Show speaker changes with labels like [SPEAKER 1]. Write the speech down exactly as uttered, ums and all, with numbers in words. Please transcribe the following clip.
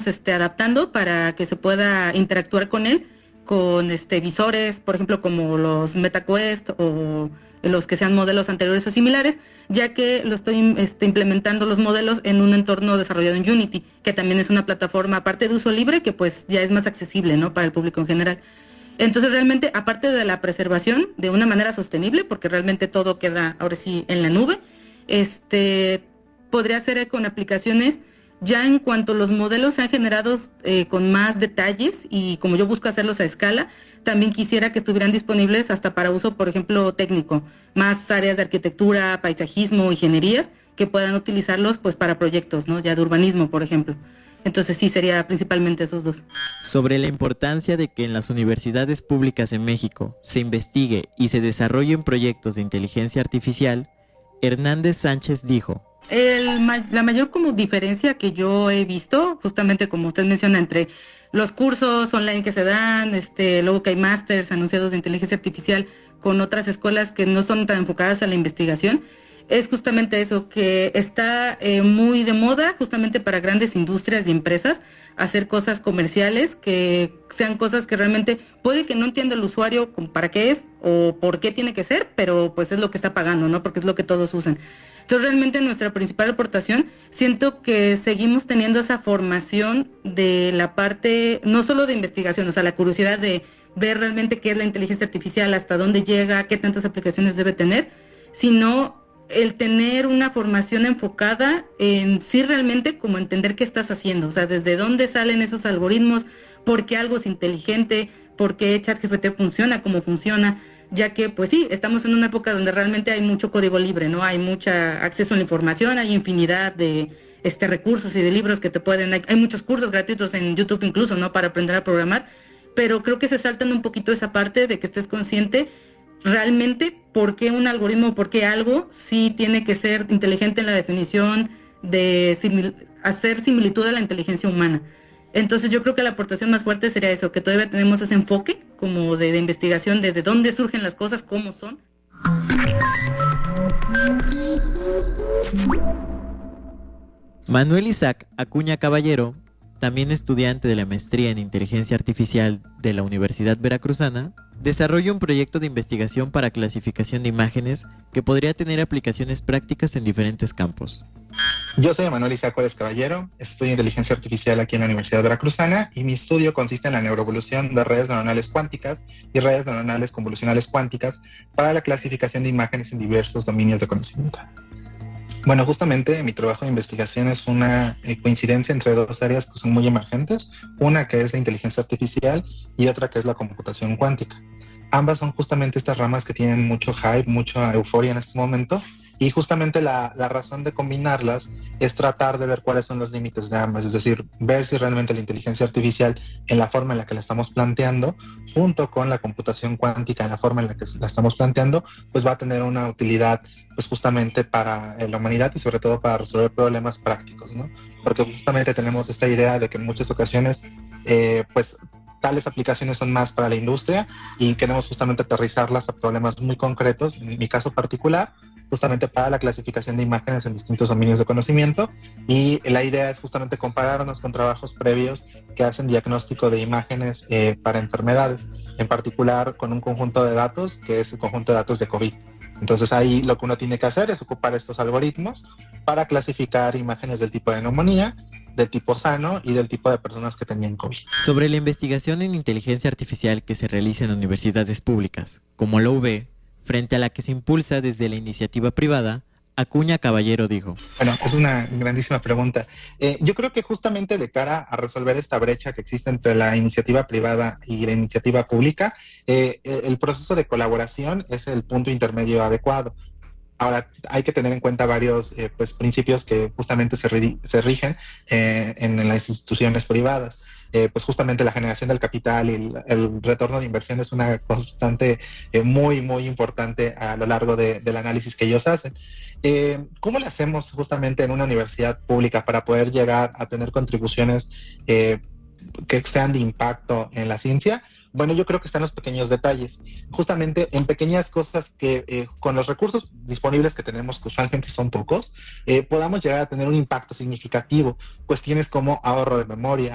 [SPEAKER 1] estamos este, adaptando para que se pueda interactuar con él, con este, visores, por ejemplo, como los MetaQuest o los que sean modelos anteriores o similares, ya que lo estoy este, implementando los modelos en un entorno desarrollado en Unity, que también es una plataforma aparte de uso libre, que pues ya es más accesible, ¿no?, para el público en general. Entonces realmente, aparte de la preservación de una manera sostenible, porque realmente todo queda ahora sí en la nube, este podría ser con aplicaciones ya en cuanto los modelos sean generados eh, con más detalles, y como yo busco hacerlos a escala, también quisiera que estuvieran disponibles hasta para uso, por ejemplo, técnico, más áreas de arquitectura, paisajismo, ingenierías, que puedan utilizarlos pues para proyectos, ¿no?, ya de urbanismo, por ejemplo. Entonces sí, sería principalmente esos dos.
[SPEAKER 2] Sobre la importancia de que en las universidades públicas en México se investigue y se desarrollen proyectos de inteligencia artificial, Hernández Sánchez dijo:
[SPEAKER 1] El, la mayor como diferencia que yo he visto, justamente como usted menciona, entre los cursos online que se dan, este, luego que hay másters anunciados de inteligencia artificial con otras escuelas que no son tan enfocadas a la investigación, es justamente eso, que está eh, muy de moda justamente para grandes industrias y empresas hacer cosas comerciales, que sean cosas que realmente puede que no entienda el usuario para qué es o por qué tiene que ser, pero pues es lo que está pagando, ¿no?, porque es lo que todos usan. Entonces realmente nuestra principal aportación, siento que seguimos teniendo esa formación de la parte, no solo de investigación, o sea, la curiosidad de ver realmente qué es la inteligencia artificial, hasta dónde llega, qué tantas aplicaciones debe tener, sino el tener una formación enfocada en sí realmente como entender qué estás haciendo, o sea, desde dónde salen esos algoritmos, por qué algo es inteligente, por qué ChatGPT funciona como funciona, ya que pues sí, estamos en una época donde realmente hay mucho código libre, ¿no? Hay mucho acceso a la información, hay infinidad de este, recursos y de libros que te pueden, hay, hay muchos cursos gratuitos en YouTube incluso, ¿no?, para aprender a programar, pero creo que se saltan un poquito esa parte de que estés consciente realmente por qué un algoritmo, por qué algo sí tiene que ser inteligente en la definición de simil- hacer similitud a la inteligencia humana. Entonces yo creo que la aportación más fuerte sería eso, que todavía tenemos ese enfoque como de, de investigación de, de dónde surgen las cosas, cómo son.
[SPEAKER 2] Manuel Isaac Acuña Caballero, también estudiante de la maestría en inteligencia artificial de la Universidad Veracruzana, desarrolla un proyecto de investigación para clasificación de imágenes que podría tener aplicaciones prácticas en diferentes campos.
[SPEAKER 3] Yo soy Manuel Isaac Juárez Caballero, estudio inteligencia artificial aquí en la Universidad Veracruzana y mi estudio consiste en la neuroevolución de redes neuronales cuánticas y redes neuronales convolucionales cuánticas para la clasificación de imágenes en diversos dominios de conocimiento. Bueno, justamente mi trabajo de investigación es una eh, coincidencia entre dos áreas que son muy emergentes, una que es la inteligencia artificial y otra que es la computación cuántica. Ambas son justamente estas ramas que tienen mucho hype, mucha euforia en este momento, y justamente la, la razón de combinarlas es tratar de ver cuáles son los límites de ambas, es decir, ver si realmente la inteligencia artificial en la forma en la que la estamos planteando, junto con la computación cuántica en la forma en la que la estamos planteando, pues va a tener una utilidad pues justamente para la humanidad y sobre todo para resolver problemas prácticos, ¿no? Porque justamente tenemos esta idea de que en muchas ocasiones eh, pues tales aplicaciones son más para la industria y queremos justamente aterrizarlas a problemas muy concretos, en mi caso particular, justamente para la clasificación de imágenes en distintos dominios de conocimiento, y la idea es justamente compararnos con trabajos previos que hacen diagnóstico de imágenes eh, para enfermedades, en particular con un conjunto de datos que es el conjunto de datos de COVID. Entonces ahí lo que uno tiene que hacer es ocupar estos algoritmos para clasificar imágenes del tipo de neumonía, del tipo sano y del tipo de personas que tenían COVID.
[SPEAKER 2] Sobre la investigación en inteligencia artificial que se realiza en universidades públicas, como la U B, frente a la que se impulsa desde la iniciativa privada, Acuña Caballero dijo:
[SPEAKER 3] Bueno, es una grandísima pregunta. Eh, yo creo que justamente de cara a resolver esta brecha que existe entre la iniciativa privada y la iniciativa pública, eh, el proceso de colaboración es el punto intermedio adecuado. Ahora, hay que tener en cuenta varios eh, pues, principios que justamente se, ri- se rigen eh, en, en las instituciones privadas. Eh, pues justamente la generación del capital y el, el retorno de inversión es una constante eh, muy, muy importante a lo largo de, del análisis que ellos hacen. Eh, ¿Cómo le hacemos justamente en una universidad pública para poder llegar a tener contribuciones eh, que sean de impacto en la ciencia? Bueno, yo creo que están los pequeños detalles, justamente en pequeñas cosas que eh, con los recursos disponibles que tenemos, que usualmente son pocos, eh, podamos llegar a tener un impacto significativo. Cuestiones como ahorro de memoria,